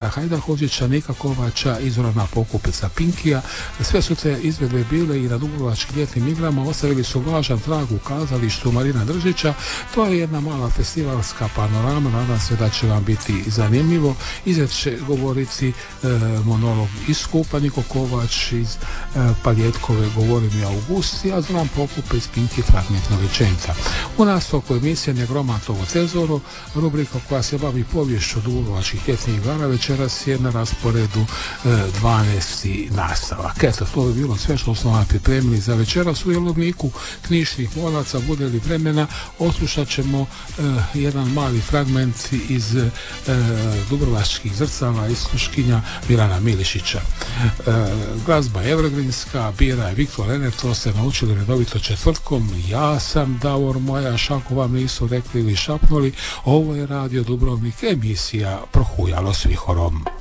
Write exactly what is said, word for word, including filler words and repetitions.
Hajdahovića, Nika Kovača i Zorana Pokupica Pinkija. Sve su te izvedbe bile i na dubrovačkim ljetnim igrama, ostavili su važan trag u kazalištu Marina Držića. To je jedna mala festivalska panorama, nadam se da će vam biti zanimljivo. Izred će govoriti e, monolog iz Skupa Niko Kovač, iz e, Paljetkove Govori mi Augusti, a Zoran Pokupic Pinki Fragmentno rečenca. U nastavku emisije Negromantovo tezoro, rubrika koja se bavi povješću dubrovačkih ljetnih igara, večeras je na rasporedu e, dvanaesti nastavak. Eto, to bi bilo sve što smo vam pripremili za večeras u Jelovniku knjižnih moraca. Bude li vremena, oslušat ćemo e, jedan mali fragment iz e, dubrovačkih zrcala iz sluškinja Milana Milišića. E, glazba evergreenska, bira je Viktor Lener, to ste naučili redovito četvrtkom. Ja sam Davor Mojaš, ako vam nisu rekli ili šapnuli, ovo je Radio Dubrovnik, emisija Prohujalo s vihorom.